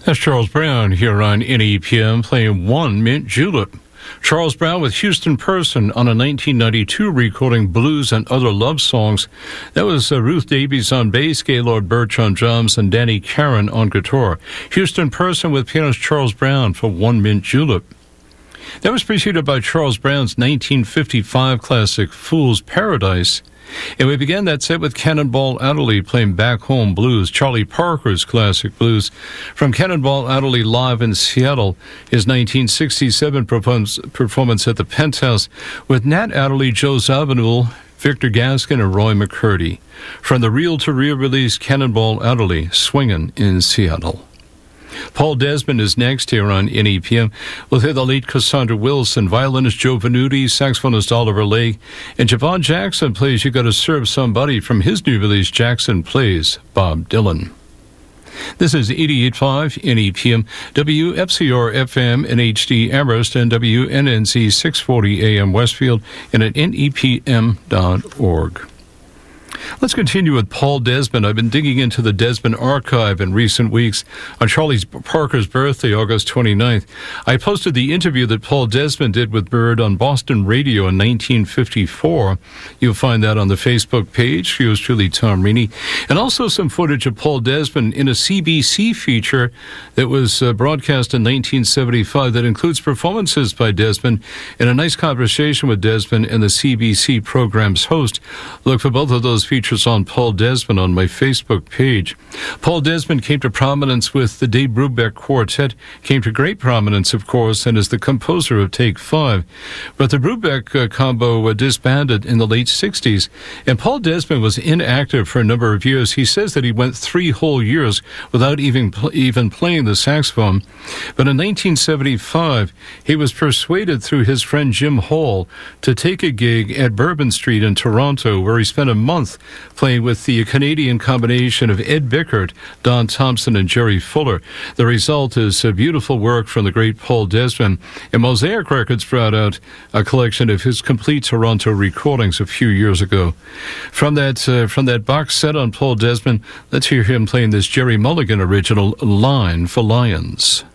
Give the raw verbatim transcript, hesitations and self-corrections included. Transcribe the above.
That's Charles Brown here on N E P M playing One Mint Julep. Charles Brown with Houston Person on a nineteen ninety-two recording Blues and Other Love Songs. That was uh, Ruth Davies on bass, Gaylord Birch on drums, and Danny Karen on guitar. Houston Person with pianist Charles Brown for One Mint Julep. That was preceded by Charles Brown's nineteen fifty-five classic Fool's Paradise. And we began that set with Cannonball Adderley playing Back Home Blues, Charlie Parker's classic blues. From Cannonball Adderley live in Seattle, his nineteen sixty-seven performance at the Penthouse with Nat Adderley, Joe Zawinul, Victor Gaskin, and Roy McCurdy. From the reel-to-reel release, Cannonball Adderley, Swingin' in Seattle. Paul Desmond is next here on N E P M. We'll hear the late Cassandra Wilson, violinist Joe Venuti, saxophonist Oliver Lake, and Javon Jackson plays You Gotta Serve Somebody from his new release, Jackson Plays Bob Dylan. This is eighty-eight point five N E P M, W F C R F M in H D Amherst, and W N N Z six forty A M Westfield, and at N E P M dot org. Let's continue with Paul Desmond. I've been digging into the Desmond archive in recent weeks. On Charlie Parker's birthday, August twenty-ninth, I posted the interview that Paul Desmond did with Bird on Boston Radio in nineteen fifty-four. You'll find that on the Facebook page. Yours truly, Tom Reaney. And also some footage of Paul Desmond in a C B C feature that was uh, broadcast in nineteen seventy-five that includes performances by Desmond and a nice conversation with Desmond and the C B C program's host. Look for both of those features on Paul Desmond on my Facebook page. Paul Desmond came to prominence with the Dave Brubeck Quartet, came to great prominence, of course, and is the composer of Take Five. But the Brubeck uh, combo uh, disbanded in the late sixties, and Paul Desmond was inactive for a number of years. He says that he went three whole years without even, pl- even playing the saxophone. But in nineteen seventy-five, he was persuaded through his friend Jim Hall to take a gig at Bourbon Street in Toronto, where he spent a month playing with the Canadian combination of Ed Bickert, Don Thompson, and Jerry Fuller. The result is a beautiful work from the great Paul Desmond, and Mosaic Records brought out a collection of his complete Toronto recordings a few years ago. From that uh, from that box set on Paul Desmond, let's hear him playing this Jerry Mulligan original, Line for Lions.